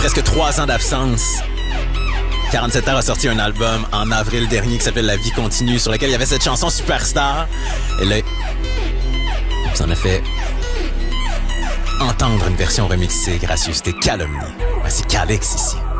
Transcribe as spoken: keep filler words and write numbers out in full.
presque trois ans d'absence, quarante-sept heures a sorti un album en avril dernier qui s'appelle La vie continue, sur lequel il y avait cette chanson Superstar. Et là, ça en a fait entendre une version remixée gracieuse. C'était Calomnie. Voici Calix ici.